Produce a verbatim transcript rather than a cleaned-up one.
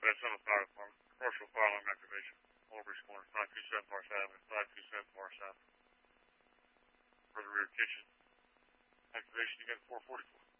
That's on the fire department. Commercial fire alarm activation. Mulberry Corner, five two seven Forest Avenue, five two seven Forest Avenue. For the rear kitchen. Activation, you got four forty-four.